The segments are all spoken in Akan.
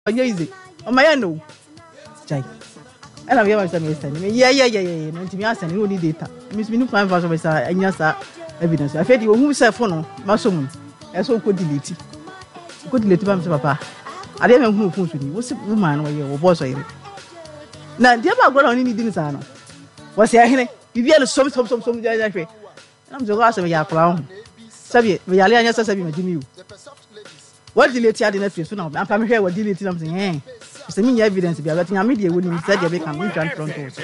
anya easy o my no chai and I have some yesterday yeah no ntimi asan no need data miss me no plan for so anya sa evidence I fed you who say phone no masom eso ko delete bam say papa ade me hu phone so ni wo se woman no ye wo boss oyire na dia ba go na oni ni din sa no wo se ahene bibia no som ja hwe na mzo go asem ya akra ho sabi we yale anya sabi ma jimi you what delete ade na free so na am pa me hwe what delete am say se me evidence bia but nya me de woni say de be kan me tran front to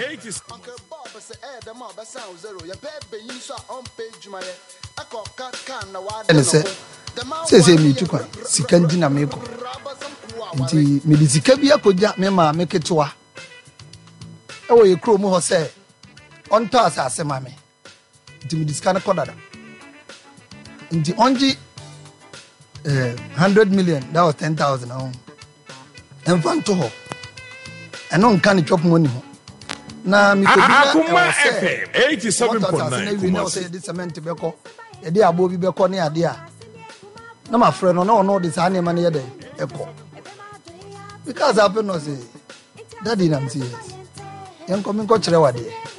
say me tu kwa sika ndi na me ko nti me di sika bia koja me ma me ketwa e wo ye kro mu ho say on to asase ma me nti me di sika na kodada nti onji 100 million that was 10,000 on enfant to ho eno nka ni chop money ho na mi ko Akuma FM 87.9 say this cement be ko e dey abo bi be ko ne ade a na my friend no this ane man ye dey eko because happen no say daddy nam say yes yen ko min ko kire wade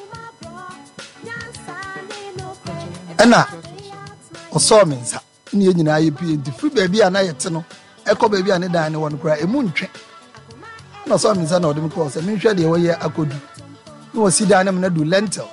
ana o so me nsa ne nyina ye pie nti free baby ana ye te no eko baby ane dan ne won kura emu ntwe na so me nsa na odem ko say min hwe de wo ye akodu no si dan na do lentil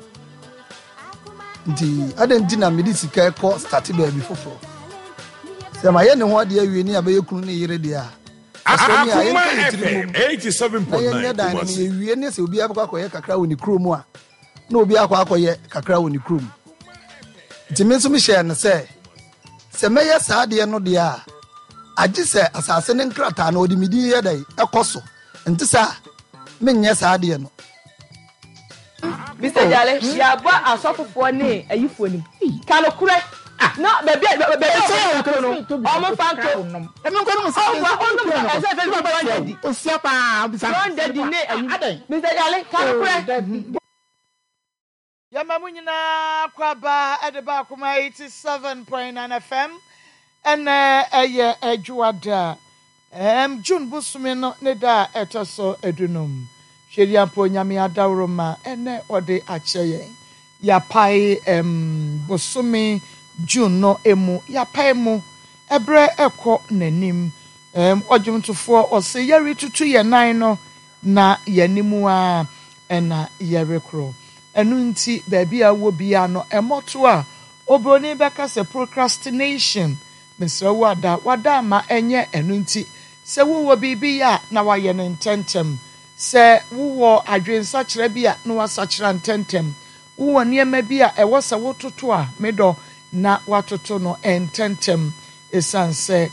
nti adanti na me di sika eko start baby foforo se ma ye ne ho ade awie ni abaye kunu ne yire de a Akuma FM 87.9 ye dan ne awie ne se obi akwa ye kakra woni krom a na obi akwa ye kakra woni krom nti me so me share ne se me ye sa ade no de a agi se asase ne nkrata na odi midi ye dai ekoso nti sa me nye sa ade no Mr. Jale ya ba asofofo ne ayifo ni kanu kure no baby say no o mo fanto e me nko no say o say fe ba daddy o sia pa bisa daddy ne ayi Mr. Jale kanu kure ya mamunyina kwaba edeba Akuma 87.9 FM ene eye adwuada June busumi no ne da etoso edunum Sheriampo nyame adawroma ene ode akyeye ya pai busumi June no emu ya pai mu ebre ekọ nanim odwumtofo ose yari tutu ye nan no na yanimu a ena yerekro enu nti baabi a wo bia no emoto a obroni beka se procrastination mesra wada ma enye enu nti se wo bibi ya na waye no ntentem se wo adwensa kire bia na wasakira ntentem wo niema bia ewo se wototo a medo na watoto no ententem esanse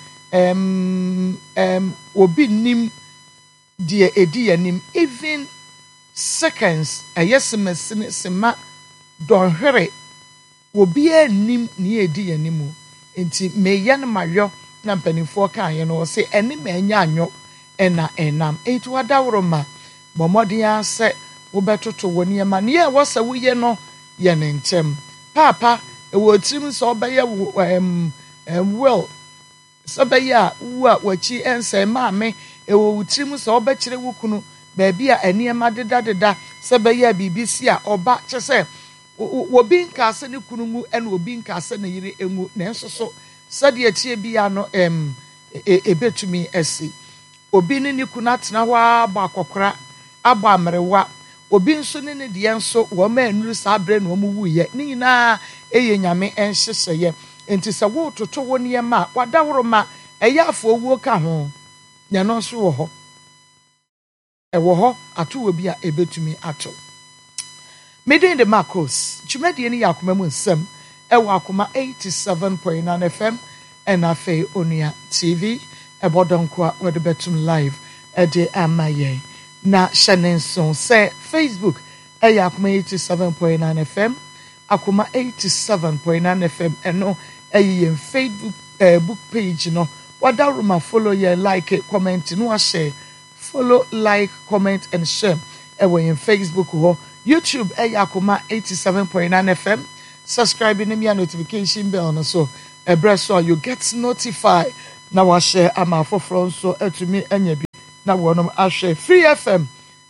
obi nim die edi yanim even seconds ayesemesene sema donhwere obi anim ni edi yanimu enti meya na mayo na mpanifo kan ye no se ene manya anyo ena enam enti wadawroma bomodin ase wo betoto woni ema ne ye wose wo ye no ye ne ntem papa ewo trim so obeye well so beya wo wachi ense maame ewo trim so obekire wo kunu baabi a eniema deda se beya bibisi a oba kyese wobi nka ase ne kunu mu ene obi nka ase ne yire engu na ensoso sade atie bia no ebetumi esi obi ne kunu atena wa agba akokora agba amrewa obi nso ne de enso wo ma enuru sa bre na omu wuye ni nyina eye nyame enhyehye enti se wo toto wo ne ma wadawroma eyafo owuo ka ho nya no so wo ho ewo ho ato wo bia ebetumi ato Midin de Marcos chumedie ni Akuma mu nsem ewo Akuma 87.9 FM ena fe Onua TV ebodonkwa wede betum live ede amaye na shanenson se Facebook Akuma 87.9 FM Akuma 87.9 FM eno yen Facebook book page no wadawroma follow ye like it, comment no share follow like comment and share ewo yen Facebook ho YouTube Akuma 87.9 FM subscribe in your notification bell no so so you get notified na wa share ama for front so to me anya na wonom ahwe Free FM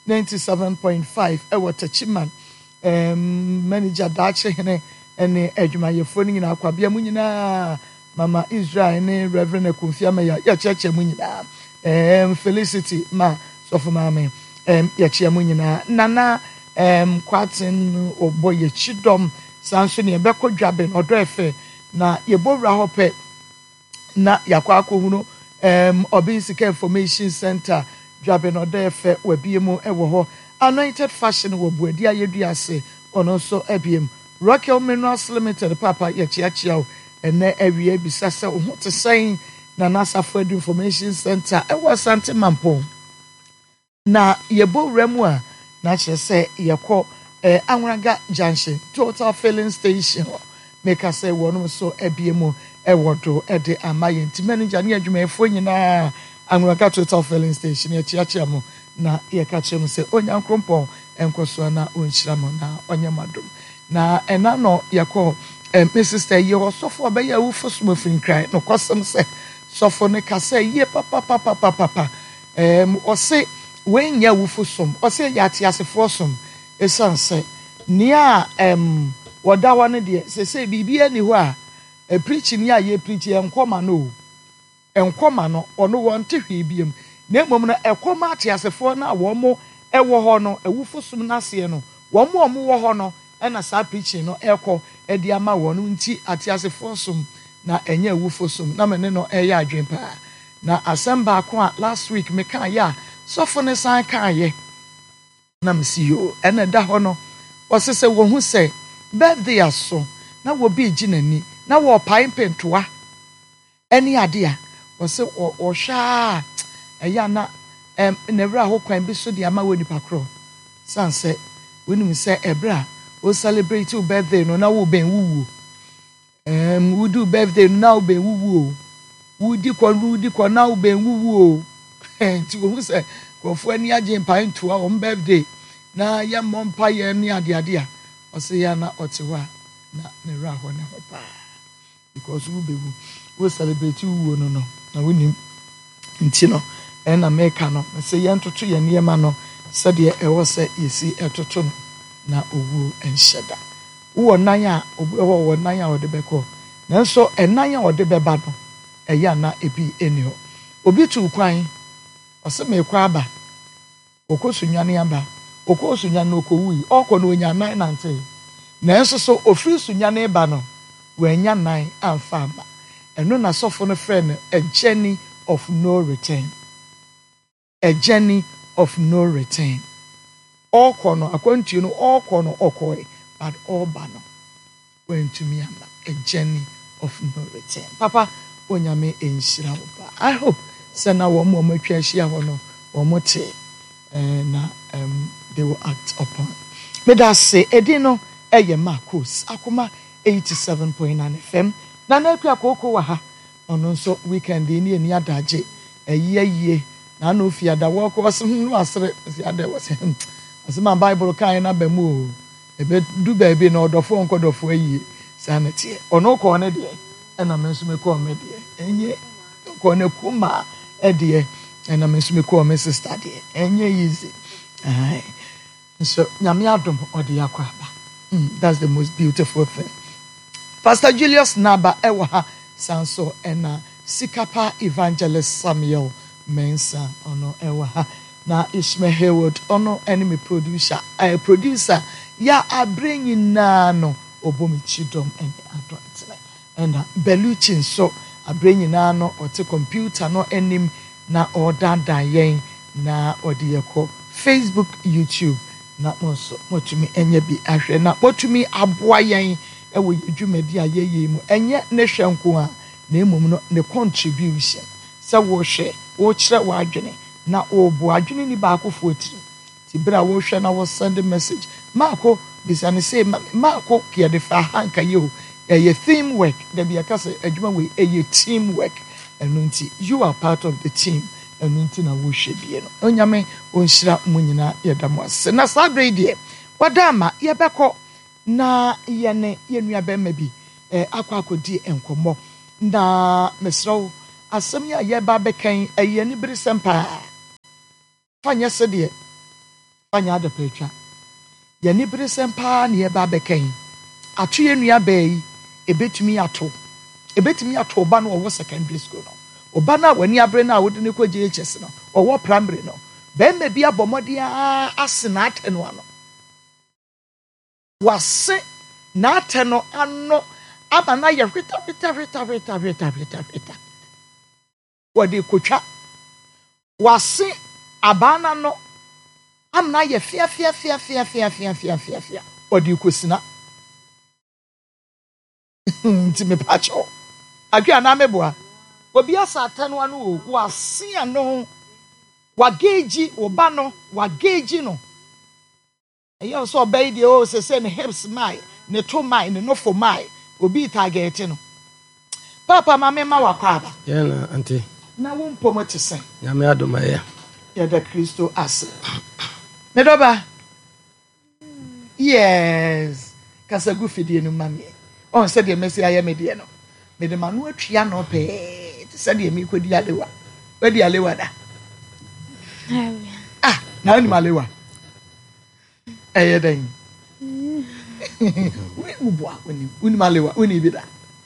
97.5 ewo Tachiman manager dache hene ene adwumayefo ni nyina akwabia mu nyina Mama Israel ne Reverend Akunfiama ya cheche mu nyina Felicity ma sofo mama ya chia mu nyina nana kwatin obo ye chidom sanso ne ebekọ dwabe no odo efe na yebowra hope na yakwa akohunu Obi Sika Information Center dwabe no odo efe wabiemu ewo ho Anointed Fashion wo buadi ayeduase ono so ebiem Rocket Minerals Limited papa ya chiachia ene ewie bisasa wo te sen na NASA Food Information Center ewo Sante Mampo na yebowra mu a na kyerese yekọ Anwaraga Junction Total Filling Station make us say one so ebiemu ewodo ede amaye nti manager ne adwumayefo nyina Anwaraga Total Filling Station ya chiachia mo na ye ka kyerem se onyankrompo enkoso na onhyiramo na onyamadom na ena no yekọ my sister ye osofo obeya wufo smofin cry no kwasem se sofo ne ka se ye papa ose wenya wufo som ose yate asefo som esanse nia wodawa ne de se bibia ni ho a preaching ya ye preach enkoma no ono wonte hwe biem na emom na ekoma ate asefo na womo ewo ho no ewufo som na se no womo wo ho no na sa preaching no ekọ edi ama wonu nti ate asefo som na enye ewufo som na me ne no eya adwempa na asamba ko a last week me kan ya sofo ne san kan ye na msiyo ena da ho no osese wo hu se birthday aso na wo bi ginani na wo pai pentoa eni ade a wose o hwa eya na nevra ho kwan bi so de ama wo nipa kro sanse wonim se ebra o celebrate your birthday no na wo ben wuwo we do birthday no na wo ben wuwo wudi kwa na wo ben wuwo nti wo se kofo ani agye mpa ntoa o birthday na ya mompa ye ni ade a o se ya na otewa na nevra ho ne ho pa because wo bewu we celebrate wuwo no na wonim nti no na meka no se ye ntoto ye niema no se de ewo se yesi etoto no na owu enhyeda wo nan a wo nan a ode beko nanso enan a ode beba no eya na ebi eni ho obi tu kwan ose me kwa aba okosunwane aba okosunwane okowui okọ na onya nan nante nanso so ofiri sunwane ba no wanya nan amfa ama eno na sofo no friend a journey of no return, a journey of no return. All corner, according to you know, all corner, all koi, but all banner went to me a journey of no return. Papa, when you may inshira, I hope send one more share one more tea, and they will act upon. May I say, Edino, Marcos, Akuma 87.9 FM, Nanaka Coco Waha, on so weekend in the Yadaje, a year. Na no fear that walk was there was him. As my Bible kind of bemu, a bit do baby no the phone code of way sanity or no corner dear, and I miss me call me dear, and ye corner kuma a dear, and I miss me call Mrs. Study, and ye easy. Aye, so Yamiadum or the Aquaba. That's the most beautiful thing. Pastor Julius Naba Ewaha Sanso and Sikapa Evangelist Samuel Mensa ono ewa na Ishmael Haywood ono enemy producer ya abrenyi na no obomi chidom ene adontle and Beluchin so abrenyi na no ote computer no enim na odanda yen na odiyeko Facebook YouTube na monso motumi enye bi ahwe na motumi aboa yen ewo yedwumadi ayeye mu enye ne hwenko a na emom no ne contribution sa wo hwe wo kire wo adwene na obo adwene ni ba akofo tiri ti bra wo hwe na wo send message mako bisane say mako kia de fa hanka ye ye theme work da bi akase adwuma we ye team work enunti you are part of the team enunti na wo hwe bie no onyame onhyira mu nyina yeda mo ase na sabre die wadama ye beko na ye ne ye nua be ma bi akodi enkomo na mesro asem ya ye ba bekan ayeni bere sempa fanya sede fanya adapetwa ya ni bere sempa na ye ba bekan ato ye nua ba yi ebetumi ato ba no wo secondary school no oba na wani abre na wo de ne ko GHS no wo primary no bembe bia bomode asena ateno ano wase na ateno ano aba na ye hweta wadi kotwa wase abana no amna ye fia wadi kosina ntime pacho akwa na meboa obi asa ateno ano wase ano wageji oba no wageji no eyo so obey de o se ne hips mai ne to mai ne no for mai obi target no papa mama ma wakwaba ye na auntie na wo mpomo te sen ya me adoma ye ya da Kristo ase me doba yes kasa gu fidie no mami on se de mesi aye me de no me de manu atwia no pe se de mi kwadi alewa kwadi alewa da na ni malewa den we ubwa uni malewa uni bida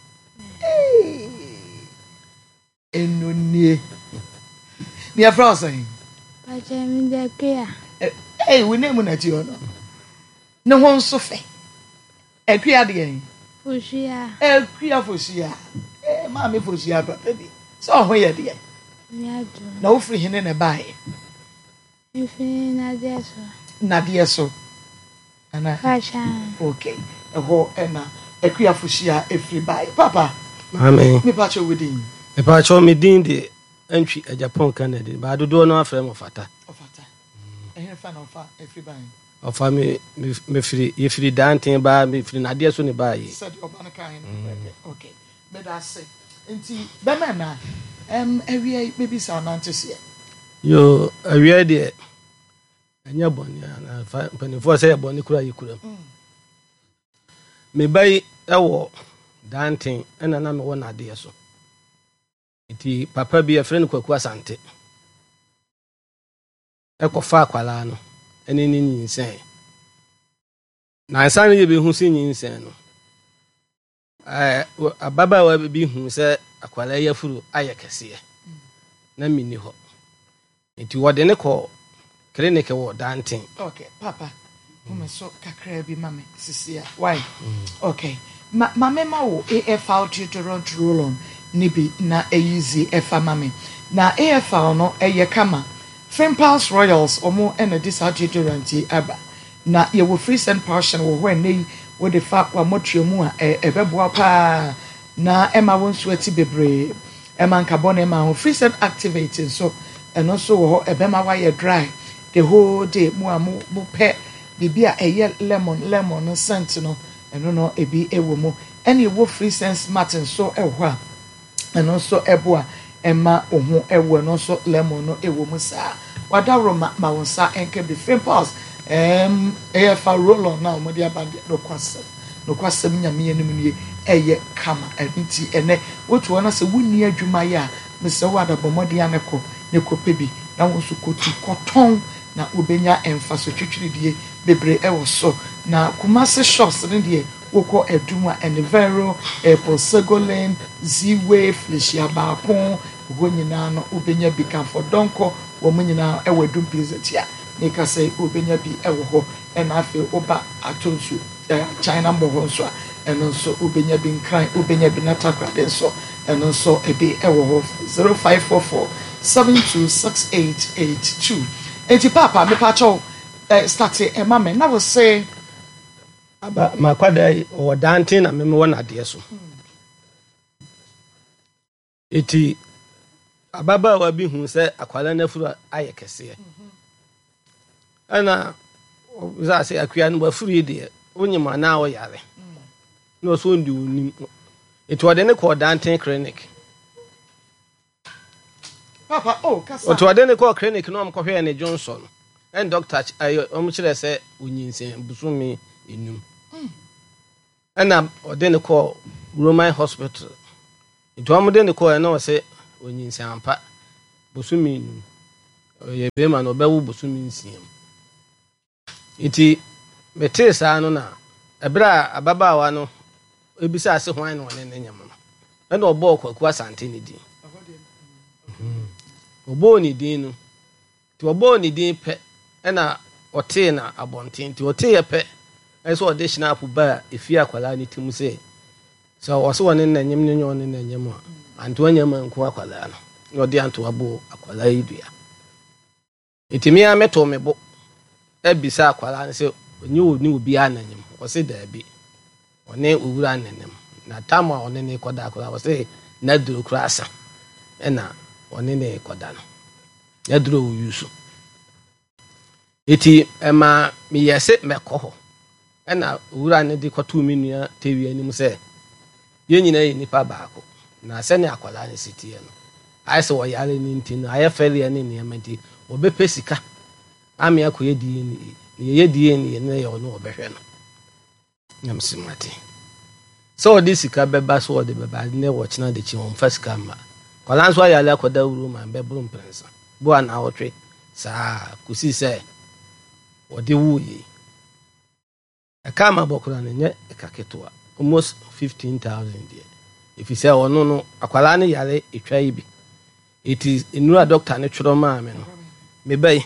enoni ni afra say pacha mi de kia we name na ti ono ne ho nso fe akua de yen fushia akua fushia ma me fushia papa bi so ho ye de yen na wo free hene ne bae ifi na deso ana pacha okay eho ena akua fushia efri bae papa mame me pacha wedin me pacha me din de antwi Japan Canada ba dodo no afre mo fata fa na fa efri bae ofa me free danten ba me free na deso ne bae said oba na kan okay me da say enti be me na awia maybe sound antese yo awia de anya boni na fa panifo say boni kura yikura me bai ewo danten ena na me wona de so iti papa bi a friend kwaku asante ekofa akwala no ene ni nyinsen na asan ye be hu si nyinsen no ababa wa bi hu se akwala ya furu ayekese na mini ho iti wode ne ko clinic wo danten okay papa so kakra bi mame sisia why okay mame ma wo AFL tutoron roll ni bi na easy efa mame na AFL no eye kama Frimpals Royals omo ena disadjuranti aba na ye wo free send portion wo hwe nei wo de fa kwa motuamu a ebeboa pa na ema won so ati bebre ema nkabon ema ho free send activating so eno so wo ebema wa ye dry the whole day mu amu bu pe bibia eye lemon no scent no eno no ebi ewo mu ene wo free sense martin so ehwo a eno so eboa ema ohu ewo no so lemon no ewo mu sa wadawro ma wonsa enke be Frimpals efa roll on now mo dia band no kwasem nyame yenim nie eye kama enti ene wotu ona se wunni adwuma ya me se wada bomode aneko ne kopebi na wonso kotu koton na obenya emfa so twitwiridie bebre ewo so na Kumasi shops ne die woko eduma envero Posegolin Ziwe Fleshia Baakon wonyina no obenya bi kan for donko wo munyina ewo dumpizetia nika say obenya bi ewo ho ena afi oba atonsu China mbo so eno so obenya bi nkran obenya bi natakrade so eno so ebi ewo ho 0544 726882 enti papa me pacho start mama na wo say aba makwada o danten na me wona de so eti ababa wa bi hu se akwala na furu ayekese ana za se akua no ba furu de onyima na wo yare no so ndi onim eti wode ne ko danten clinic papa kasa oti wode ne ko clinic no am ko hwe ne Johnson en doctor kire se onyinsen busumi enum ana wode ne ko Roman Hospital eti wamde ne ko na wo se onyinsen ampa busumi enum ye be ma no be wo bosumi nsiam iti mete saa no na ebra ababaawa no ebisa ase hwan no ne nyam no na obo kwaku asante ne din obo ni din no ti obo ni din pe na ote na abonten ti ote ye pe eso ode snap ba efi akwala ni tim se so oso woni na nyem nyo ne na nyem a anto anyam nko akwala no ode anto abo akwala idua itimi a meto mebo ebisa akwala ne se onye oni obi ananyem o se da bi one owura nanem na tama one ne koda akwala o se na duro krasa na one ne koda no ya duro yusu iti ema mi yese mekoho na owura ne de koto mi nua tewi anim se ye nyina yi nipa baako na se ne akwala ne sitie no ai se wo yare ni ntin aye fele ne ne amati obepesika ami akoye die ni ye die ni ne ye ono obehwe no nyam simati so this sika beba so de beba ne wo china de chi on fasika ma kwala so ayale akoda wuru ma be brum prensa bo ana wotwe saa kusi se wode wuyi akama bokura ne nye ekaketoa almost 15,000 there if you say ono no akwala ne yare etwa ibi it is enura doctor ne tworo ma me no me bai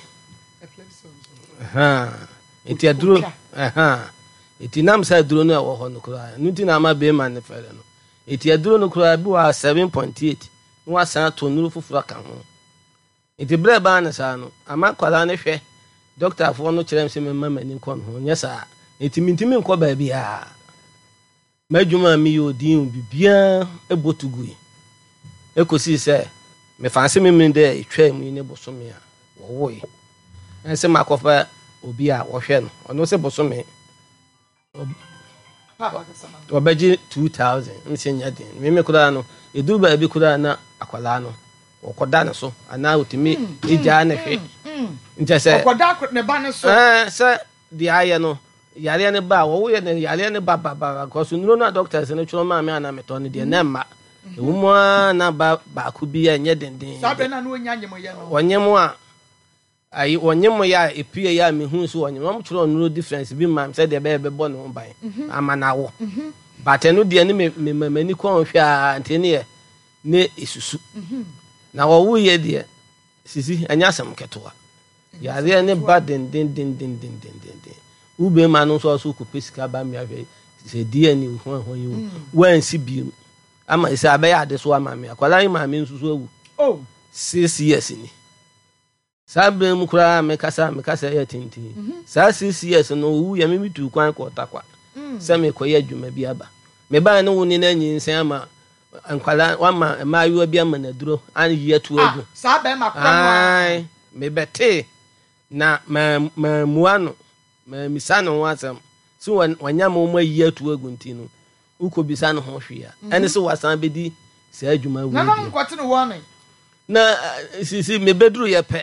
enti aduro enti nam sa aduro no wo ho no kura nuti na ma be man ne fere no enti aduro no kura bi wa 7.8 no wa san to nuru fufura kan ho enti bre ba na sa no ama kwala ne hwe doctor fo no kyerem se me mama ni kon ho nya sa enti mintimi nko ba bia madwuma mi yodin bibia ebotugui ekosi se me fanse me mende etwa mu ne bosome a wo woyi ense makofa obi a wo hwe no ono se bosome obeji 2,000 msenya din me kura no edu ba bi kura na akwala no okoda ne so ana otimi eja ne hwe nje se okoda ne ba ne so se di aye no yare ne ba wo ye ne yare ne ba because nuro na doctors ne tworo ma me ana meto ne de na ma ewumo na ba ku bi enye denden sabe na no onyanye mo ye no onyemo a ayi onyemo ya epie ya me hu so onyemo am tworo nuro difference bi ma se de be bo ne ho ban ama na wo batenu de ne me mani ko hwe a ntene ye ne isusu na wo wu ye de sisi anya sam ketoa yare ne ba den ube ma no so ko pesika ba me ahwe se die ni ho yi wan si bi ama isa abeya ade so ama me akwala yi ma me nsusu awu 6 years ni sabre mu kura me kasa ya tinti sa 6 years no wu ya me mitu kwan ko takwa se me koye adwuma bi aba me ba no woni na nyinsen ama ankwala wa ma mayu bi ama na duro an yi atu agu sa be ma kura no me bete na ma muano ma misano wasam so wanyama mo yi atu agu ntino uko bisano ho hwea ene so wasan bedi sa adwuma wu na na nkote no wone na sisi me bedru ye pe